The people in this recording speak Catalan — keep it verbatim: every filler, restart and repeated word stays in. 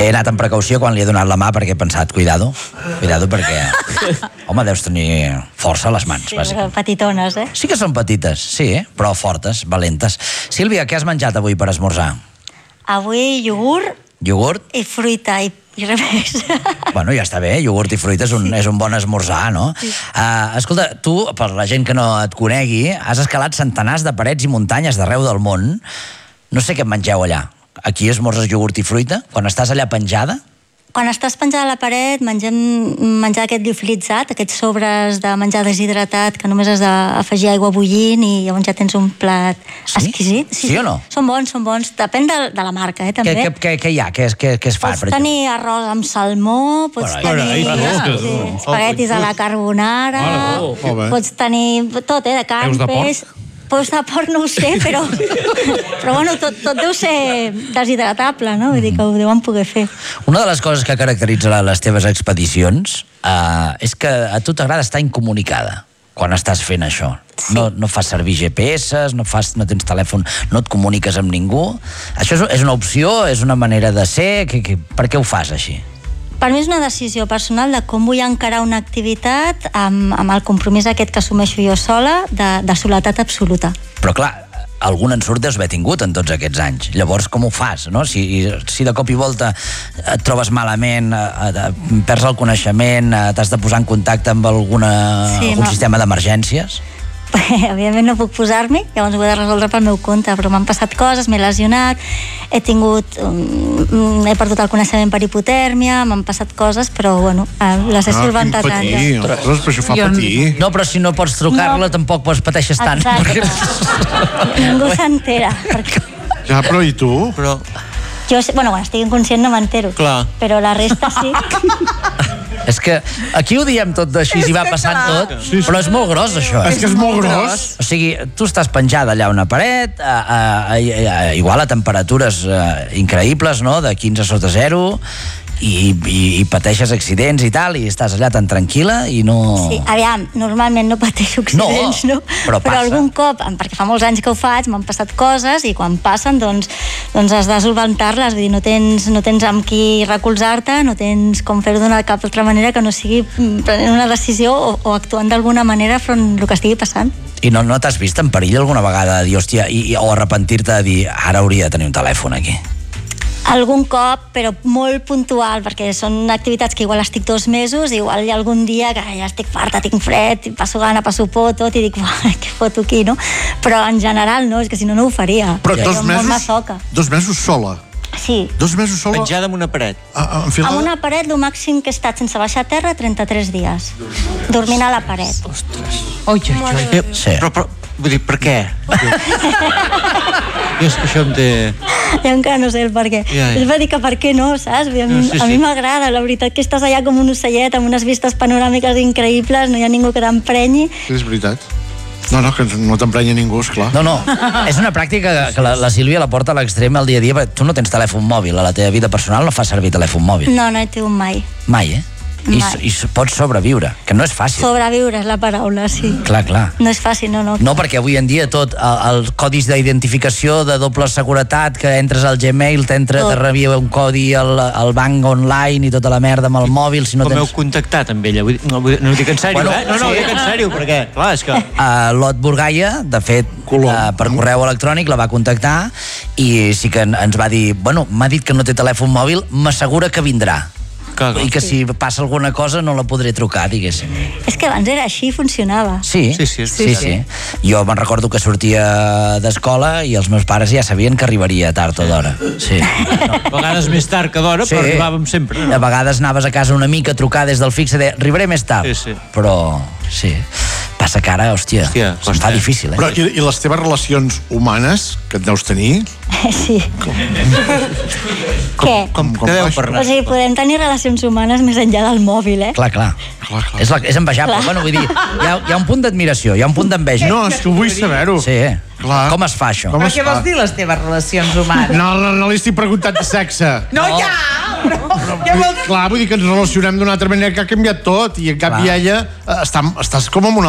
he anat amb precaució quan li he donat la mà perquè he pensat, cuidado, cuidado perquè... Home, deus tenir força a les mans, Sí, bàsicament. petitones, eh? Sí que són petites, sí, però fortes, valentes. Sílvia, què has menjat avui per esmorzar? Avui iogurt Iogurt? i fruita i, i res més. Bueno, ja està bé, iogurt i fruita és un, és un bon esmorzar, no? Sí. Uh, escolta, tu, per la gent que no et conegui, has escalat centenars de parets i muntanyes d'arreu del món. No sé què mengeu allà. Aquí esmorzes iogurt i fruita? Quan estàs allà penjada? Quan estàs penjada a la paret, mengem menjar aquest liofilitzat, aquests sobres de menjar deshidratat que només has d'afegir aigua bullint i llavors ja tens un plat Sí? exquisit. Sí o no? Són bons, són bons. Depèn de, de la marca, eh, també. Què, què, què, què hi ha? Què, què, què es fa? Pots per tenir arròs amb salmó, pots Carai. tenir Carai, sí, oh, espaguetis a la carbonara, Oh, molt bé. pots tenir tot, eh, de carn, Peus de porc? peix... Peus de porc no ho sé, però, però bueno, tot, tot deu ser deshidratable, no? Vull dir que ho deuen poder fer. Una de les coses que caracteritza les teves expedicions uh, és que a tu t'agrada estar incomunicada quan estàs fent això. Sí. No, no fas servir G P S, no, fas, no tens telèfon, no et comuniques amb ningú. Això és, és una opció, és una manera de ser? Que, que, per què ho fas així? Per mi és una decisió personal de com vull encarar una activitat amb, amb el compromís aquest que assumeixo jo sola de, de soledat absoluta. Però clar, algun ensurt deus haver tingut en tots aquests anys. Llavors, com ho fas, no? Si, si de cop i volta et trobes malament, eh, perds el coneixement, eh, t'has de posar en contacte amb alguna, Sí, algun ma- sistema d'emergències... Evidentment no puc posar-m'hi, llavors ho he de resoldre pel meu compte, però m'han passat coses, m'he lesionat, he tingut... Um, he perdut el coneixement per hipotèrmia, m'han passat coses, però bueno, eh, les he Ah, solventat quin tant. patir, ostres, però això fa Jo- patir. No, però si no pots trucar-la, No. tampoc pots pateixes tant. Exacte. Ningú s'entera. Perquè Ja, però i tu? Però, jo, sé- bueno, quan estic inconscient no m'entero, clar. però la resta sí. És que aquí ho diem tot així i va passant tot, Sí, sí. però és molt gros, això. És que és molt gros. O sigui, tu estàs penjada allà a una paret, a, a, a, a, igual a temperatures uh, increïbles, no?, de quinze sota zero, i, i, i pateixes accidents i tal, i estàs allà tan tranquil·la i no... Sí, aviam, normalment no pateixo accidents, No, no? però passa. algun cop, perquè fa molts anys que ho faig, m'han passat coses i quan passen, doncs, doncs has de solventar-les, vull dir, no tens, no tens amb qui recolzar-te, no tens com fer-ho d'una cap altra manera que no sigui prenent una decisió o, o actuant d'alguna manera front al que estigui passant. I no, no t'has vist en perill alguna vegada de dir, hòstia, i, i, o arrepentir-te de dir, ara hauria de tenir un telèfon aquí? Algun cop, però molt puntual, perquè són activitats que igual estic dos mesos, igual hi ha algun dia que ja estic farta, tinc fred, passo gana, passo por, tot, i dic, què foto aquí, no? Però en general no, és que si no, no ho faria. Però Jo dos molt mesos, masoca. dos mesos sola. Sí. Dos mesos sola. Penjada amb una paret. A, a, enfilada. Amb una paret, el màxim que he estat sense baixar a terra, trenta-tres dies. Dormint a la paret. Ui, ui, ui. Eh, Sí. Però, però, vull dir, per què? Jo és que això em té... Jo encara no sé el per què. Ja, ja. És per dir que per què no, saps? A mi, No, sí, a mi sí. m'agrada, la veritat que estàs allà com un ocellet amb unes vistes panoràmiques increïbles, no hi ha ningú que t'emprenyi. És veritat. No, no, que no t'emprenya ningú, esclar. No, no, és una pràctica que la, la Sílvia la porta a l'extrem al dia a dia, perquè tu no tens telèfon mòbil, a la teva vida personal no fas servir telèfon mòbil. No, no he tingut mai. Mai, eh? I, Mai. I pots sobreviure, que no és fàcil. Sobreviure és la paraula, sí. Clar, clar. No és fàcil, no, no. No, perquè avui en dia tot, el- els codis d'identificació de doble seguretat, que entres al Gmail, t'entra, Tot. te rebia un codi al, al banc online i tota la merda amb el mòbil, si no Com heu tens... contactat amb ella? Vull dir, no, vull dir, no ho dic en sèrio, Bueno, eh? No, no, ho sí. dic en sèrio, perquè, clar, és que... Uh, Lot Burgaia, de fet, Colom. uh, per correu electrònic la va contactar i sí que en- ens va dir, bueno, m'ha dit que no té telèfon mòbil, m'assegura que vindrà. Clar, clar. I que si passa alguna cosa no la podré trucar, diguéssim. És que abans era així, funcionava. Sí, Sí, sí, és sí, sí. Jo me'n recordo que sortia d'escola i els meus pares ja sabien que arribaria tard o d'hora. Sí. A vegades més tard que d'hora, però arribàvem sempre. A vegades anaves a casa una mica a trucar des del fix i deia, arribaré més tard. Sí, sí. Però, sí, passa que ara, hòstia, Hòstia, se'n costa, fa eh? difícil, eh? Però i, i les teves relacions humanes, que et deus tenir, Sí. Què? Com, Com què deu baix? per O res? sigui, podem tenir relacions humanes més enllà del mòbil, eh? Clar, clar. Clar, clar. És, la, és envejable. Clar. Bueno, vull dir, hi ha, hi ha un punt d'admiració, hi ha un punt d'enveja. no, és que vull saber-ho. Sí, eh? Clar. Com es fa això? Com Però es què fa? vols dir, les teves relacions humanes? No, no, no li estic preguntant de sexe. No, ja! Però, què vols dir? Clar, vull dir que ens relacionem d'una altra manera que ha canviat tot i en canvi Clar. ella eh, està, estàs com amb una